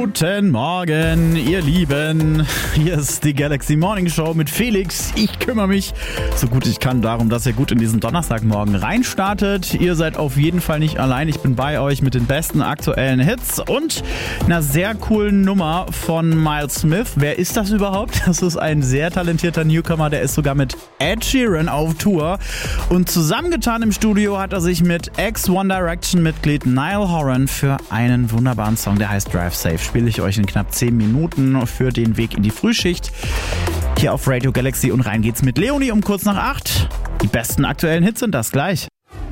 Guten Morgen, ihr Lieben. Hier ist die Galaxy Morning Show mit Felix. Ich kümmere mich so gut ich kann darum, dass ihr gut in diesen Donnerstagmorgen reinstartet. Ihr seid auf jeden Fall nicht allein. Ich bin bei euch mit den besten aktuellen Hits und einer sehr coolen Nummer von Miles Smith. Wer ist das überhaupt? Das ist ein sehr talentierter Newcomer. Der ist sogar mit Ed Sheeran auf Tour. Und zusammengetan im Studio hat er sich mit Ex-One Direction-Mitglied Niall Horan für einen wunderbaren Song, der heißt Drive Safe. Spiele ich euch in knapp 10 Minuten für den Weg in die Frühschicht. Hier auf Radio Galaxy und rein geht's mit Leonie um kurz nach 8. Die besten aktuellen Hits sind das gleich.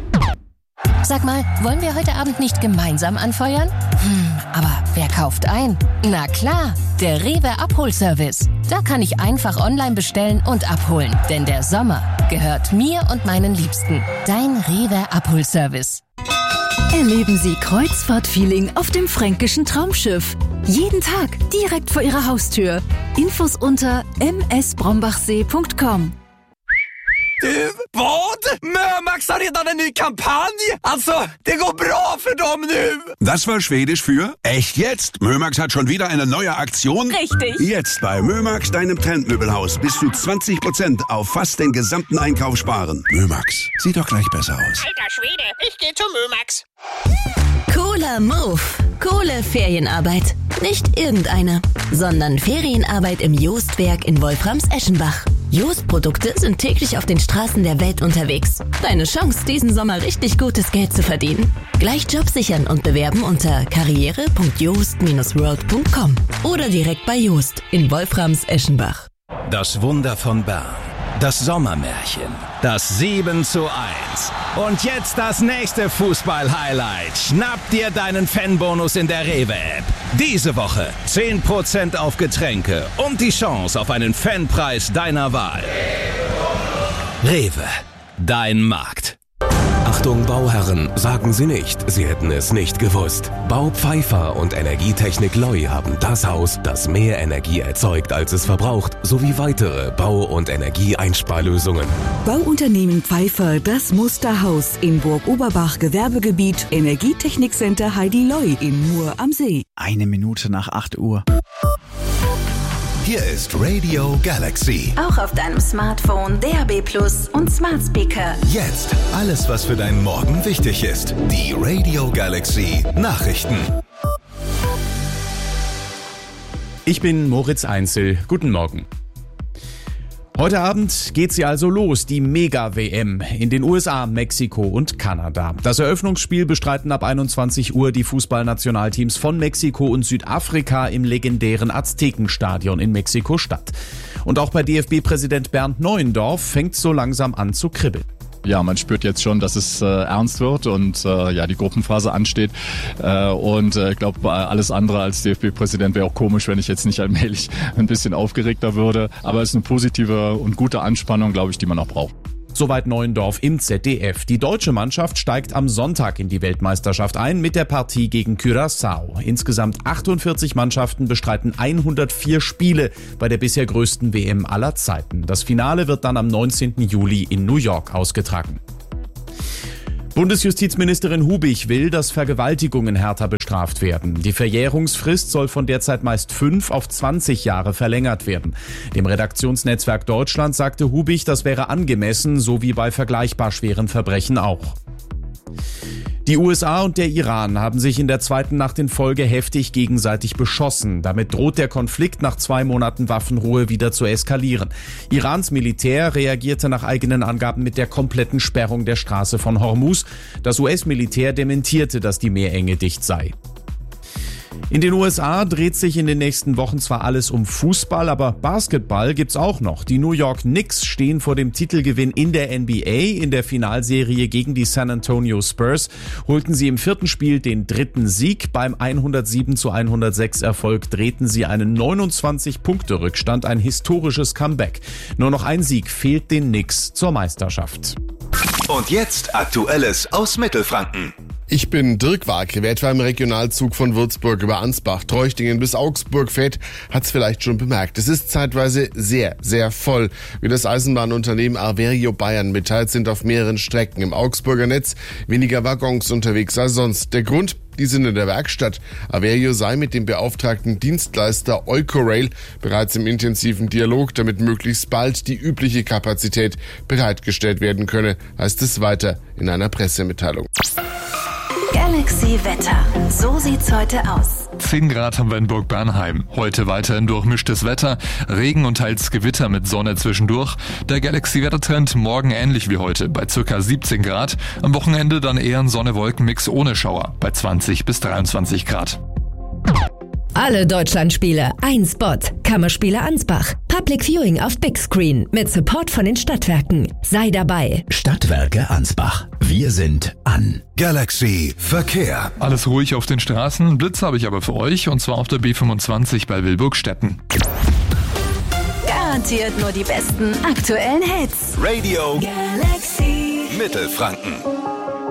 Sag mal, wollen wir heute Abend nicht gemeinsam anfeuern? Aber wer kauft ein? Na klar, der Rewe Abholservice. Da kann ich einfach online bestellen und abholen. Denn der Sommer gehört mir und meinen Liebsten. Dein Rewe Abholservice. Erleben Sie Kreuzfahrt-Feeling auf dem fränkischen Traumschiff. Jeden Tag direkt vor Ihrer Haustür. Infos unter msbrombachsee.com. Du, vad? Mömax har redan en ny kampanj! Alltså, det går bra för dem nu! Das war Schwedisch für echt jetzt. Mömax hat schon wieder eine neue Aktion. Richtig. Jetzt bei Mömax, deinem Trendmöbelhaus, bis zu 20% auf fast den gesamten Einkauf sparen. Mömax, sieht doch gleich besser aus. Alter Schwede, ich geh zu Mömax. Cooler Move. Coole Ferienarbeit. Nicht irgendeine, sondern Ferienarbeit im Joostwerk in Wolframs-Eschenbach. Jost-Produkte sind täglich auf den Straßen der Welt unterwegs. Deine Chance, diesen Sommer richtig gutes Geld zu verdienen. Gleich Job sichern und bewerben unter karriere.joost-world.com oder direkt bei Joost in Wolframs-Eschenbach. Das Wunder von Bern. Das Sommermärchen. Das 7:1. Und jetzt das nächste Fußball-Highlight. Schnapp dir deinen Fanbonus in der Rewe-App. Diese Woche 10% auf Getränke und die Chance auf einen Fanpreis deiner Wahl. Rewe, dein Markt. Achtung Bauherren, sagen Sie nicht, Sie hätten es nicht gewusst. Bau Pfeiffer und Energietechnik Loi haben das Haus, das mehr Energie erzeugt, als es verbraucht, sowie weitere Bau- und Energieeinsparlösungen. Bauunternehmen Pfeiffer, das Musterhaus in Burg-Oberbach, Gewerbegebiet, Energietechnikcenter Heidi Loi in Mur am See. 1 Minute nach 8 Uhr. Hier ist Radio Galaxy. Auch auf deinem Smartphone, DAB+ und Smart Speaker. Jetzt alles, was für deinen Morgen wichtig ist. Die Radio Galaxy Nachrichten. Ich bin Moritz Einzel. Guten Morgen. Heute Abend geht sie also los, die Mega-WM in den USA, Mexiko und Kanada. Das Eröffnungsspiel bestreiten ab 21 Uhr die Fußballnationalteams von Mexiko und Südafrika im legendären Aztekenstadion in Mexiko-Stadt. Und auch bei DFB-Präsident Bernd Neuendorf fängt so langsam an zu kribbeln. Ja, man spürt jetzt schon, dass es ernst wird und die Gruppenphase ansteht. Ich glaube, alles andere als DFB-Präsident wäre auch komisch, wenn ich jetzt nicht allmählich ein bisschen aufgeregter würde. Aber es ist eine positive und gute Anspannung, glaube ich, die man auch braucht. Soweit Neuendorf im ZDF. Die deutsche Mannschaft steigt am Sonntag in die Weltmeisterschaft ein mit der Partie gegen Curaçao. Insgesamt 48 Mannschaften bestreiten 104 Spiele bei der bisher größten WM aller Zeiten. Das Finale wird dann am 19. Juli in New York ausgetragen. Bundesjustizministerin Hubig will, dass Vergewaltigungen härter bestraft werden. Die Verjährungsfrist soll von derzeit meist 5 auf 20 Jahre verlängert werden. Dem Redaktionsnetzwerk Deutschland sagte Hubig, das wäre angemessen, so wie bei vergleichbar schweren Verbrechen auch. Die USA und der Iran haben sich in der zweiten Nacht in Folge heftig gegenseitig beschossen. Damit droht der Konflikt nach 2 Monaten Waffenruhe wieder zu eskalieren. Irans Militär reagierte nach eigenen Angaben mit der kompletten Sperrung der Straße von Hormuz. Das US-Militär dementierte, dass die Meerenge dicht sei. In den USA dreht sich in den nächsten Wochen zwar alles um Fußball, aber Basketball gibt's auch noch. Die New York Knicks stehen vor dem Titelgewinn in der NBA. In der Finalserie gegen die San Antonio Spurs holten sie im 4. Spiel den 3. Sieg. Beim 107:106 Erfolg drehten sie einen 29-Punkte-Rückstand, ein historisches Comeback. Nur noch ein Sieg fehlt den Knicks zur Meisterschaft. Und jetzt Aktuelles aus Mittelfranken. Ich bin Dirk Warke. Wer etwa im Regionalzug von Würzburg über Ansbach, Treuchtingen bis Augsburg fährt, hat's vielleicht schon bemerkt. Es ist zeitweise sehr, sehr voll. Wie das Eisenbahnunternehmen Arverio Bayern mitteilt, sind auf mehreren Strecken im Augsburger Netz weniger Waggons unterwegs als sonst. Der Grund? Die sind in der Werkstatt. Averio sei mit dem beauftragten Dienstleister Eucorail bereits im intensiven Dialog, damit möglichst bald die übliche Kapazität bereitgestellt werden könne, heißt es weiter in einer Pressemitteilung. Galaxy Wetter. So sieht's heute aus. 10 Grad haben wir in Burg-Bernheim. Heute weiterhin durchmischtes Wetter, Regen und teils Gewitter mit Sonne zwischendurch. Der Galaxy-Wettertrend morgen ähnlich wie heute bei ca. 17 Grad. Am Wochenende dann eher ein Sonne-Wolken-Mix ohne Schauer bei 20 bis 23 Grad. Alle Deutschlandspiele, ein Spot. Kammerspiele Ansbach. Public Viewing auf Big Screen mit Support von den Stadtwerken. Sei dabei. Stadtwerke Ansbach. Wir sind an. Galaxy Verkehr. Alles ruhig auf den Straßen. Blitze habe ich aber für euch, und zwar auf der B25 bei Wilburgstetten. Garantiert nur die besten aktuellen Hits. Radio Galaxy Mittelfranken.